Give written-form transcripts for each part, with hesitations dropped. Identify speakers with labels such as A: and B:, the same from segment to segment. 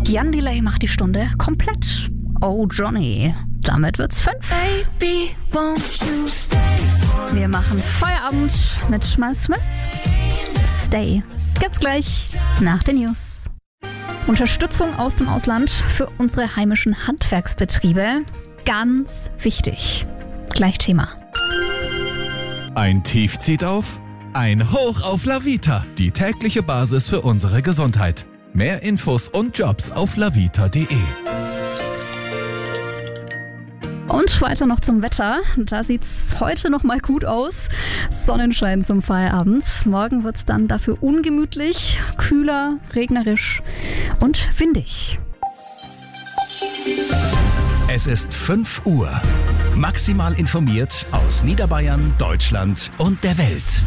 A: Jan Delay macht die Stunde komplett. Oh Johnny, damit wird's 5.
B: Baby, won't you stay for
A: Wir machen Feierabend mit Miles Smith. Stay. Gibt's gleich nach den News. Unterstützung aus dem Ausland für unsere heimischen Handwerksbetriebe. Ganz wichtig. Gleich Thema.
C: Ein Tief zieht auf, ein Hoch auf La Vita, die tägliche Basis für unsere Gesundheit. Mehr Infos und Jobs auf lavita.de.
A: Und weiter noch zum Wetter. Da sieht's heute noch mal gut aus. Sonnenschein zum Feierabend. Morgen wird's dann dafür ungemütlich, kühler, regnerisch und windig.
D: Es ist 5 Uhr. Maximal informiert aus Niederbayern, Deutschland und der Welt.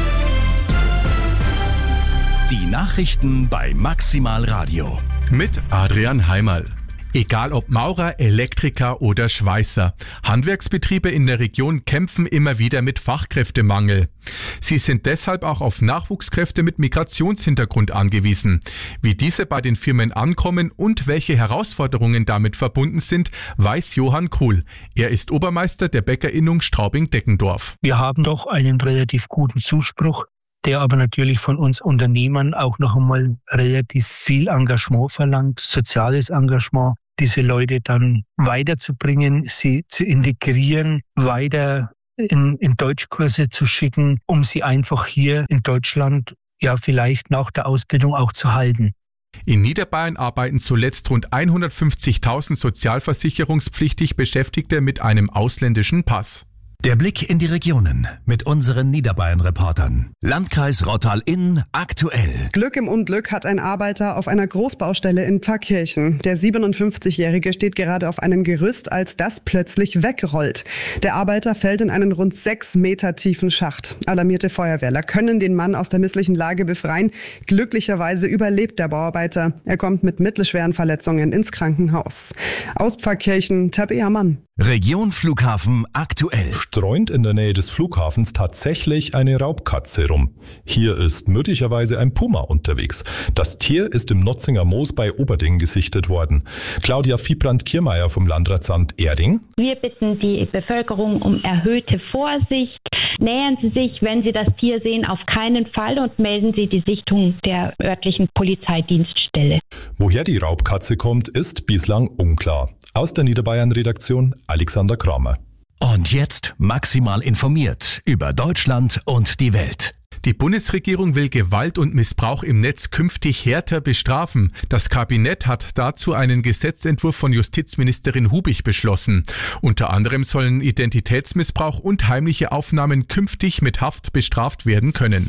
D: Die Nachrichten bei Maximal Radio.
E: Mit Adrian Heimerl. Egal ob Maurer, Elektriker oder Schweißer, Handwerksbetriebe in der Region kämpfen immer wieder mit Fachkräftemangel. Sie sind deshalb auch auf Nachwuchskräfte mit Migrationshintergrund angewiesen. Wie diese bei den Firmen ankommen und welche Herausforderungen damit verbunden sind, weiß Johann Kuhl. Er ist Obermeister der Bäckerinnung Straubing-Deckendorf.
F: Wir haben doch einen relativ guten Zuspruch, der aber natürlich von uns Unternehmern auch noch einmal relativ viel Engagement verlangt, soziales Engagement, diese Leute dann weiterzubringen, sie zu integrieren, weiter in Deutschkurse zu schicken, um sie einfach hier in Deutschland ja vielleicht nach der Ausbildung auch zu halten.
E: In Niederbayern arbeiten zuletzt rund 150.000 sozialversicherungspflichtig Beschäftigte mit einem ausländischen Pass.
D: Der Blick in die Regionen mit unseren Niederbayern-Reportern. Landkreis Rottal-Inn aktuell.
G: Glück im Unglück hat ein Arbeiter auf einer Großbaustelle in Pfarrkirchen. Der 57-Jährige steht gerade auf einem Gerüst, als das plötzlich wegrollt. Der Arbeiter fällt in einen rund 6 Meter tiefen Schacht. Alarmierte Feuerwehrler können den Mann aus der misslichen Lage befreien. Glücklicherweise überlebt der Bauarbeiter. Er kommt mit mittelschweren Verletzungen ins Krankenhaus. Aus Pfarrkirchen, Tabea Mann.
D: Region Flughafen aktuell.
H: Streunt in der Nähe des Flughafens tatsächlich eine Raubkatze rum. Hier ist möglicherweise ein Puma unterwegs. Das Tier ist im Notzinger Moos bei Oberding gesichtet worden. Claudia Viehbrand-Kiermeier vom Landratsamt Erding.
I: Wir bitten die Bevölkerung um erhöhte Vorsicht. Nähern Sie sich, wenn Sie das Tier sehen, auf keinen Fall und melden Sie die Sichtung der örtlichen Polizeidienststelle.
H: Woher die Raubkatze kommt, ist bislang unklar. Aus der Niederbayern-Redaktion Alexander Kramer.
D: Und jetzt maximal informiert über Deutschland und die Welt.
E: Die Bundesregierung will Gewalt und Missbrauch im Netz künftig härter bestrafen. Das Kabinett hat dazu einen Gesetzentwurf von Justizministerin Hubich beschlossen. Unter anderem sollen Identitätsmissbrauch und heimliche Aufnahmen künftig mit Haft bestraft werden können.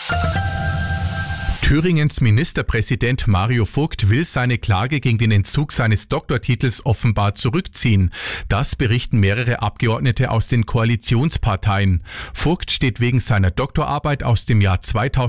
E: Thüringens Ministerpräsident Mario Vogt will seine Klage gegen den Entzug seines Doktortitels offenbar zurückziehen. Das berichten mehrere Abgeordnete aus den Koalitionsparteien. Vogt steht wegen seiner Doktorarbeit aus dem Jahr 2000